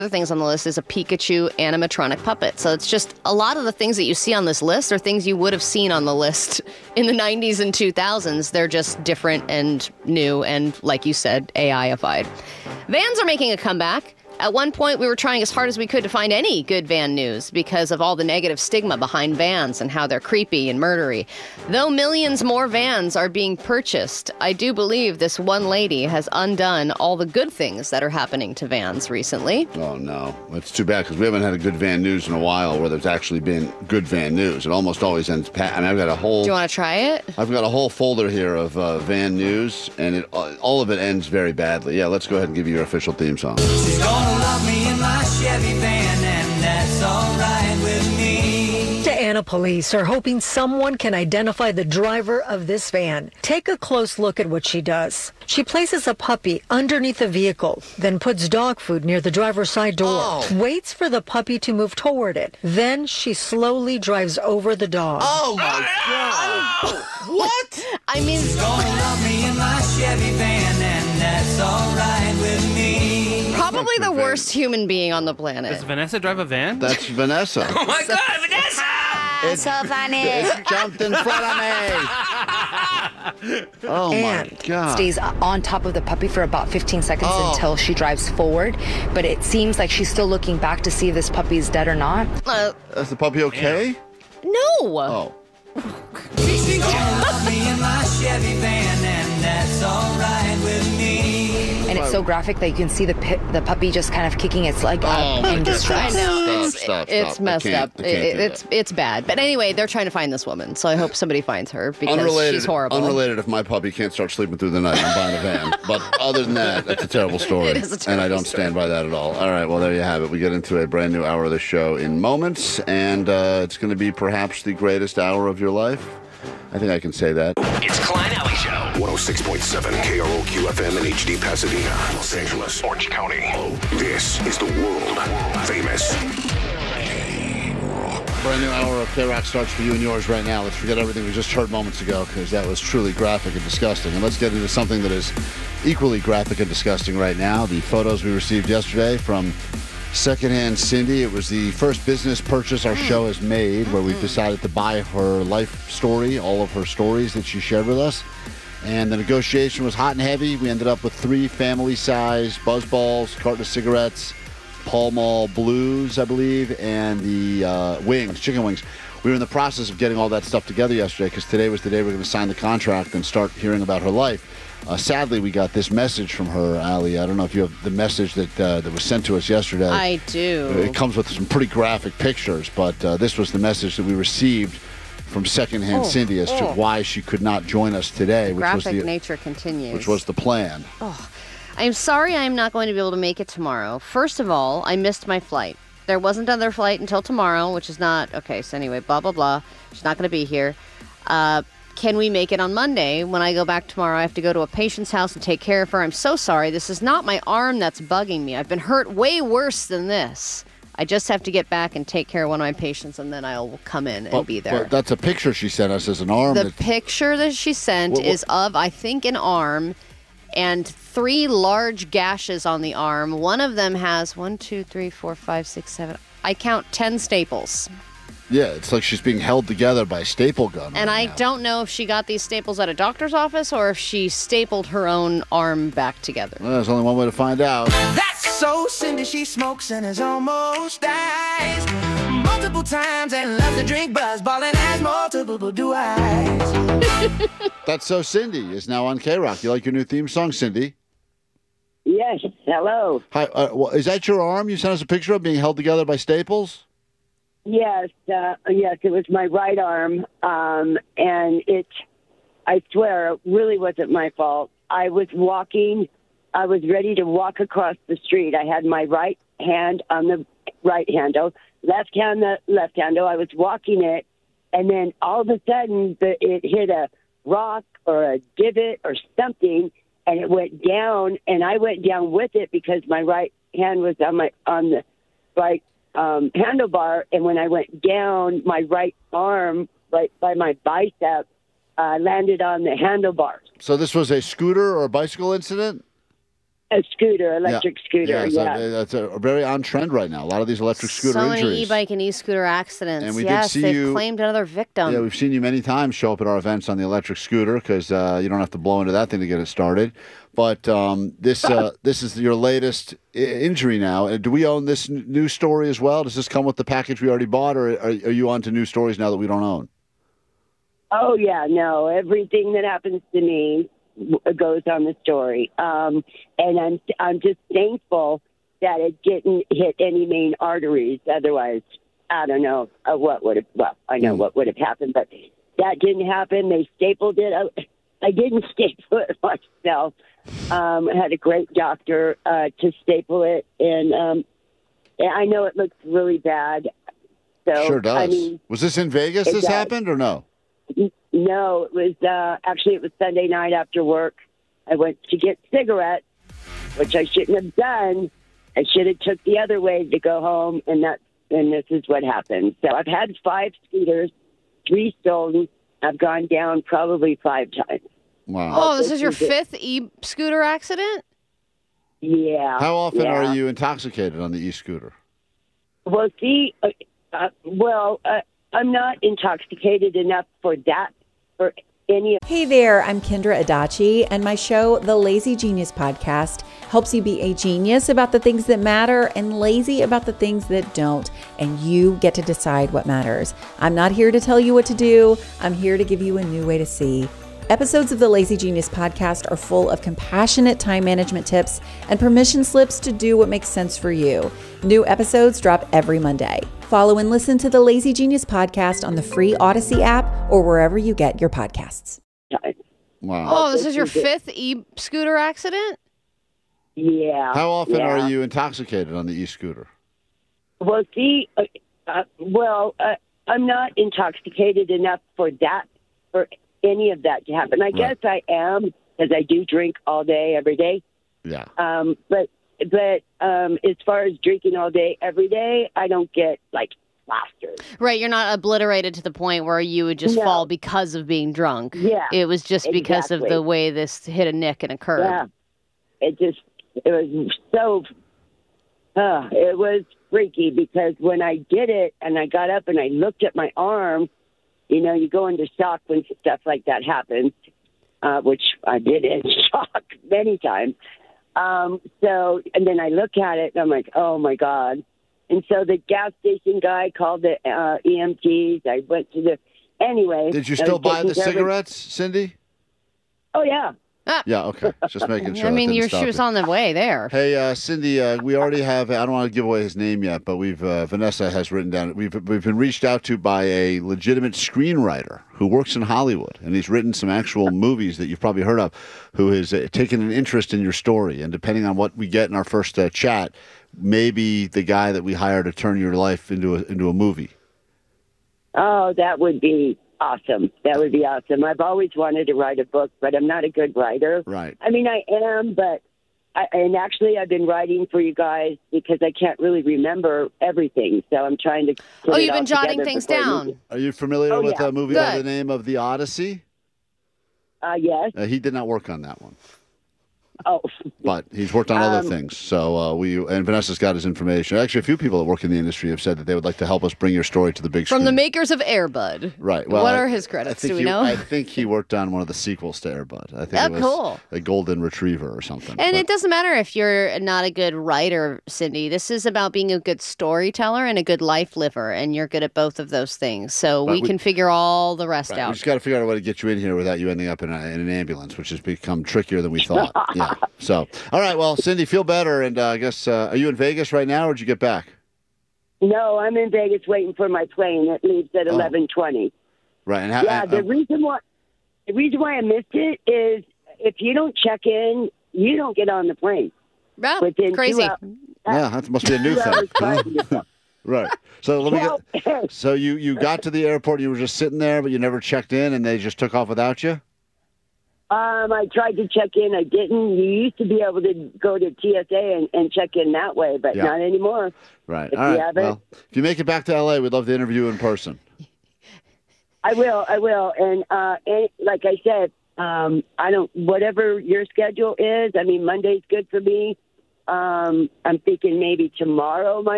other things on the list is a Pikachu animatronic puppet. So it's just a lot of the things that you see on this list are things you would have seen on the list in the 90s and 2000s. They're just different and new and, like you said, AI-ified. Vans are making a comeback. At one point, we were trying as hard as we could to find any good van news because of all the negative stigma behind vans and how they're creepy and murdery. Though millions more vans are being purchased, I do believe this one lady has undone all the good things that are happening to vans recently. Oh, no. It's too bad because we haven't had a good van news in a while where there's actually been good van news. It almost always ends I've got a whole... Do you want to try it? I've got a whole folder here of van news, and all of it ends very badly. Yeah, let's go ahead and give you your official theme song. She's gonna love me in my Chevy van, and that's all right with me. Anna police are hoping someone can identify the driver of this van. Take a close look at what she does. She places a puppy underneath the vehicle, then puts dog food near the driver's side door, waits for the puppy to move toward it. Then she slowly drives over the dog. Oh, my God. What? I mean... She's gonna love me in my Chevy van, and that's all right with me. Probably the worst human being on the planet. Does Vanessa drive a van? That's Vanessa. Oh, my God, Vanessa! It's so funny. It jumped in front of me. Oh, my God. Stays on top of the puppy for about 15 seconds until she drives forward. But it seems like she's still looking back to see if this puppy's dead or not. Is the puppy okay? No. Oh. She's gonna love me in my Chevy van, and that's all right with me. And it's so graphic that you can see the puppy just kind of kicking its leg up in distress. I know. Stop. It's messed up. I can't do that. It's bad. But anyway, they're trying to find this woman. So I hope somebody finds her because she's horrible. Unrelated if my puppy can't start sleeping through the night, I'm buying a van. But other than that, that's a terrible story. It is a terrible and I don't stand by that at all. All right, well, there you have it. We get into a brand new hour of the show in moments, and it's going to be perhaps the greatest hour of your life. I think I can say that. It's Klein Alley Show. 106.7 KROQ FM in HD Pasadena, Los Angeles, Orange County. This is the world famous Brand new hour of K-Rock starts for you and yours right now. Let's forget everything we just heard moments ago because that was truly graphic and disgusting. And let's get into something that is equally graphic and disgusting right now. The photos we received yesterday from Secondhand Cindy. It was the first business purchase our show has made where we've decided to buy her life story, all of her stories that she shared with us. And the negotiation was hot and heavy. We ended up with 3 family-size Buzz Balls, carton of cigarettes, Pall Mall Blues, I believe, and the wings, chicken wings. We were in the process of getting all that stuff together yesterday because today was the day we were going to sign the contract and start hearing about her life. Sadly, we got this message from her, Allie. I don't know if you have the message that was sent to us yesterday. I do. It comes with some pretty graphic pictures, but this was the message that we received from Secondhand Cindy as to why she could not join us today. Graphic nature continues. Which was the plan. I'm sorry I'm not going to be able to make it tomorrow. First of all, I missed my flight. There wasn't another flight until tomorrow, which is not... Okay, so anyway, blah, blah, blah. She's not going to be here. Can we make it on Monday? When I go back tomorrow, I have to go to a patient's house and take care of her. I'm so sorry. This is not my arm that's bugging me. I've been hurt way worse than this. I just have to get back and take care of one of my patients, and then I'll come in and be there. But that's a picture she sent us as an arm. The picture that she sent is of, I think, an arm and 3 large gashes on the arm. One of them has 1, 2, 3, 4, 5, 6, 7. I count 10 staples. Yeah, it's like she's being held together by a staple gun. And I don't know if she got these staples at a doctor's office or if she stapled her own arm back together. Well, there's only one way to find out. That's so Cindy, she smokes and is almost dies multiple times and loves to drink Buzz Ball and has multiple blue eyes. That's So Cindy is now on K-Rock. You like your new theme song, Cindy? Yes, hello. Hi, is that your arm you sent us a picture of being held together by staples? Yes, yes, it was my right arm, and I swear, it really wasn't my fault. I was ready to walk across the street. I had my right hand on the right handle, left hand the left handle. I was walking it, and then all of a sudden, it hit a rock or a divot or something, and it went down, and I went down with it because my right hand was on the right handlebar, and when I went down, my right arm, right by my bicep, landed on the handlebars. So this was a scooter or a bicycle incident? A scooter, electric scooter, yeah. So that's a very on trend right now. A lot of these electric scooter so many injuries. e-bike and e-scooter accidents. And we yes, did see they've you, claimed another victim. Yeah, we've seen you many times show up at our events on the electric scooter because you don't have to blow into that thing to get it started. But this is your latest injury now. Do we own this news story as well? Does this come with the package we already bought, or are you on to new stories now that we don't own? Oh, yeah, no. Everything that happens to me goes on the story. And I'm just thankful that it didn't hit any main arteries. Otherwise, I don't know what would have, well, I know what would have happened, but that didn't happen. They stapled it. I didn't staple it myself. I had a great doctor to staple it, and I know it looks really bad. So, Sure does. I mean, was this in Vegas this happened, or no? No, it was it was Sunday night after work. I went to get cigarettes, which I shouldn't have done. I should have took the other way to go home, and this is what happened. So I've had 5 scooters, 3 stolen. I've gone down probably 5 times. Wow. Oh, this is your 5th e-scooter accident? Yeah. How often yeah. are you intoxicated on the e-scooter? Well, see, I'm not intoxicated enough for that, for any of. Hey there, I'm Kendra Adachi, and my show, The Lazy Genius Podcast, helps you be a genius about the things that matter and lazy about the things that don't, and you get to decide what matters. I'm not here to tell you what to do. I'm here to give you a new way to see. Episodes of the Lazy Genius Podcast are full of compassionate time management tips and permission slips to do what makes sense for you. New episodes drop every Monday. Follow and listen to the Lazy Genius Podcast on the free Odyssey app or wherever you get your podcasts. Wow. Oh, this is your 5th e-scooter accident? Yeah. How often yeah. are you intoxicated on the e-scooter? Well, see, I'm not intoxicated enough for that, for any of that to happen. I guess I am, because I do drink all day, every day. Yeah. But as far as drinking all day, every day, I don't get plastered. Right, you're not obliterated to the point where you would just fall because of being drunk. Yeah, it was just because of the way this hit a nick and a curb. Yeah, it was so. It was freaky because when I did it and I got up and I looked at my arm, you go into shock when stuff like that happens, which I did in shock many times. So, and then I look at it and I'm like, oh my God. And so the gas station guy called the EMTs. I went to anyway. Did you still buy the cigarettes, Cindy? Oh, yeah. Yeah, okay. Just making sure. I mean, she was on the way there. Hey, Cindy, we already have, I don't want to give away his name yet, but Vanessa has written down, we've been reached out to by a legitimate screenwriter who works in Hollywood, and he's written some actual movies that you've probably heard of, who has taken an interest in your story. And depending on what we get in our first chat, maybe the guy that we hire to turn your life into a movie. Oh, that would be awesome. That would be awesome. I've always wanted to write a book, but I'm not a good writer. Right. I mean, I am, but I've been writing for you guys because I can't really remember everything. So I'm trying to put it you've all been jotting together things before down. Are you familiar with a movie by the name of The Odyssey? Yes. He did not work on that one. Oh. But he's worked on other things. So and Vanessa's got his information. Actually, a few people that work in the industry have said that they would like to help us bring your story to the big screen. From the makers of Air Bud. Right. Well, what are his credits? Do we know? I think he worked on one of the sequels to Air Bud. I think it was cool. a golden retriever or something. And it doesn't matter if you're not a good writer, Cindy. This is about being a good storyteller and a good life liver, and you're good at both of those things. So we can figure all the rest out. We just got to figure out a way to get you in here without you ending up in an ambulance, which has become trickier than we thought. Yeah. So, all right. Well, Cindy, feel better. And I guess, are you in Vegas right now, or did you get back? No, I'm in Vegas waiting for my plane. It leaves at 11:20. Right. And the reason why I missed it is if you don't check in, you don't get on the plane. Within crazy. 2 hours. Yeah, that must be a new thing. Right. So let me get. So you got to the airport, you were just sitting there, but you never checked in, and they just took off without you? I tried to check in. I didn't. You used to be able to go to TSA and check in that way, but not anymore. Right. All right. Well, if you make it back to L.A., we'd love to interview you in person. I will. And like I said, Whatever your schedule is. I mean, Monday's good for me. I'm thinking maybe tomorrow might